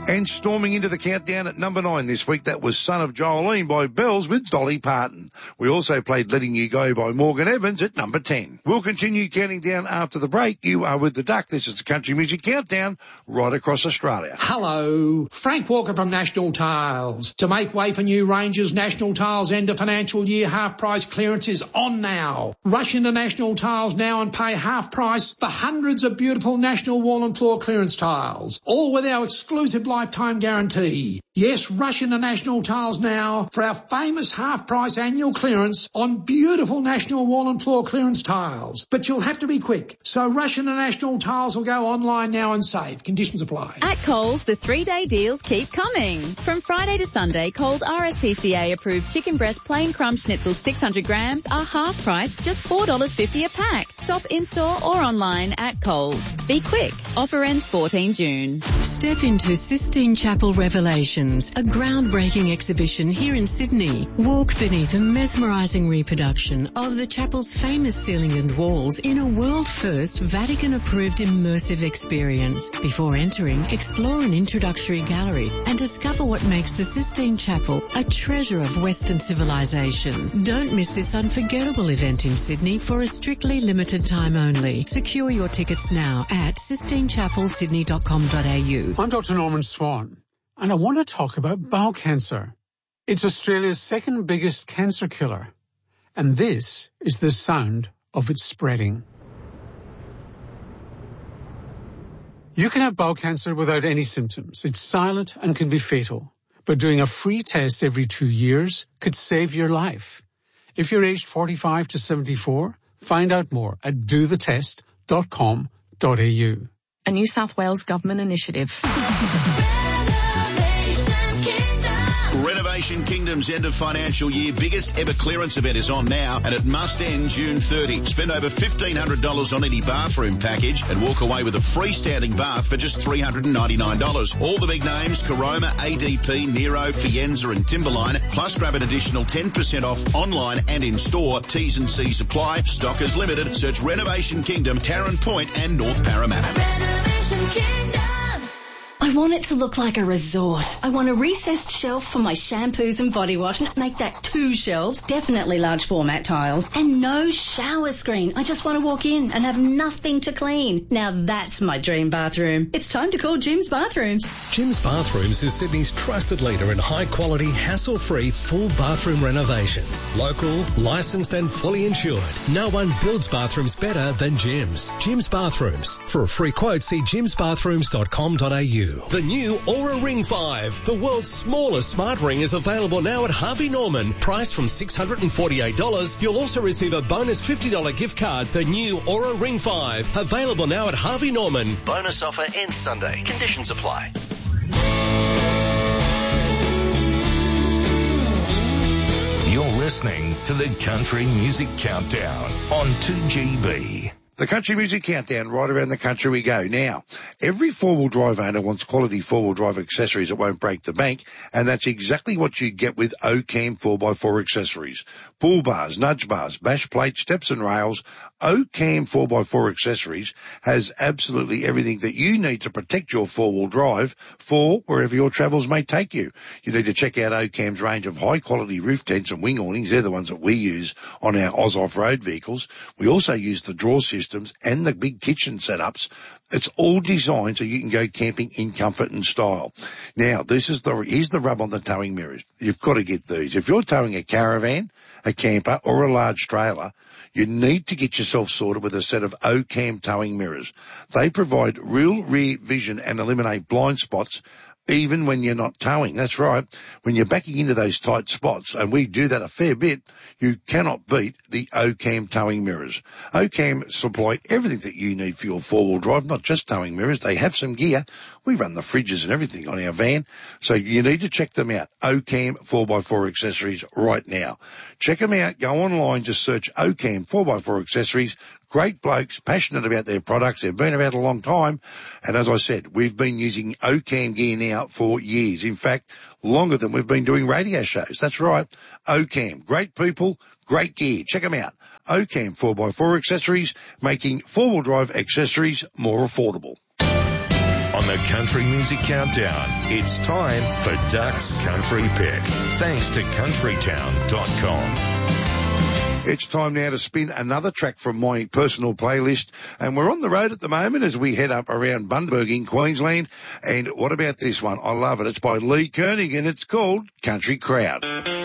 And storming into the countdown at number 9 this week, that was Son of Jolene by Bells with Dolly Parton. We also played Letting You Go by Morgan Evans at number 10. We'll continue counting down after the break. You are with the Duck. This is the Country Music Countdown right across Australia. Hello, Frank Walker from National Tiles. To make way for new ranges, National Tiles end of financial year half price clearance is on now. Rush into National Tiles now and pay half price for hundreds of beautiful National Wall and Floor clearance tiles, all with our exclusive lifetime guarantee. Yes, rush into National Tiles now for our famous half-price annual clearance on beautiful National Wall and Floor clearance tiles. But you'll have to be quick, so rush into National Tiles or go online now and save. Conditions apply. At Coles, the 3-day deals keep coming. From Friday to Sunday, Coles RSPCA approved chicken breast plain crumb schnitzel 600 grams are half price, just $4.50 a pack. Shop in-store or online at Coles. Be quick. Offer ends 14 June. Step into Sistine Chapel Revelations, a groundbreaking exhibition here in Sydney. Walk beneath a mesmerising reproduction of the chapel's famous ceiling and walls in a world-first Vatican-approved immersive experience. Before entering, explore an introductory gallery and discover what makes the Sistine Chapel a treasure of Western civilization. Don't miss this unforgettable event in Sydney for a strictly limited time only. Secure your tickets now at sistinechapelsydney.com.au. I'm Dr. Norman Swan, and I want to talk about bowel cancer. It's Australia's second biggest cancer killer, and this is the sound of it spreading. You can have bowel cancer without any symptoms. It's silent and can be fatal, but doing a free test every 2 years could save your life. If you're aged 45 to 74, find out more at dothetest.com.au. A New South Wales government initiative. Renovation Kingdom's end of financial year biggest ever clearance event is on now, and it must end June 30. Spend over $1,500 on any bathroom package and walk away with a freestanding bath for just $399. All the big names, Caroma, ADP, Nero, Fienza and Timberline, plus grab an additional 10% off online and in store. T's and C's apply. Stock is limited. Search Renovation Kingdom, Tarrant Point and North Parramatta. Renovation Kingdom. I want it to look like a resort. I want a recessed shelf for my shampoos and body wash, and make that 2 shelves, definitely large format tiles, and no shower screen. I just want to walk in and have nothing to clean. Now that's my dream bathroom. It's time to call Jim's Bathrooms. Jim's Bathrooms is Sydney's trusted leader in high quality, hassle-free, full bathroom renovations. Local, licensed and fully insured. No one builds bathrooms better than Jim's. Jim's Bathrooms. For a free quote, see jimsbathrooms.com.au. The new Aura Ring 5, the world's smallest smart ring, is available now at Harvey Norman. Priced from $648. You'll also receive a bonus $50 gift card. The new Aura Ring 5, available now at Harvey Norman. Bonus offer ends Sunday. Conditions apply. You're listening to the Country Music Countdown on 2GB. The Country Music Countdown, right around the country we go. Now, every four-wheel drive owner wants quality four-wheel drive accessories that won't break the bank, and that's exactly what you get with Ocam 4x4 accessories. Bull bars, nudge bars, bash plates, steps and rails. Ocam 4x4 accessories has absolutely everything that you need to protect your four-wheel drive for wherever your travels may take you. You need to check out Ocam's range of high-quality roof tents and wing awnings. They're the ones that we use on our Oz off-road vehicles. We also use the drawer systems and the big kitchen setups. It's all designed so you can go camping in comfort and style. Now, here's the rub on the towing mirrors. You've got to get these. If you're towing a caravan, a camper or a large trailer, you need to get yourself sorted with a set of Ocam towing mirrors. They provide real rear vision and eliminate blind spots even when you're not towing. That's right. When you're backing into those tight spots, and we do that a fair bit, you cannot beat the Ocam towing mirrors. Ocam supply everything that you need for your four-wheel drive, not just towing mirrors. They have some gear. We run the fridges and everything on our van, so you need to check them out. Ocam 4x4 accessories right now. Check them out. Go online. Just search Ocam 4x4 accessories. Great blokes, passionate about their products. They've been about a long time. And as I said, we've been using Ocam gear now for years. In fact, longer than we've been doing radio shows. That's right. Ocam. Great people, great gear. Check them out. Ocam 4x4 accessories, making four-wheel drive accessories more affordable. On the Country Music Countdown, it's time for Duck's Country Pick. Thanks to countrytown.com. It's time now to spin another track from my personal playlist, and we're on the road at the moment as we head up around Bundaberg in Queensland. And what about this one? I love it. It's by Lee Koenig and it's called Country Crowd.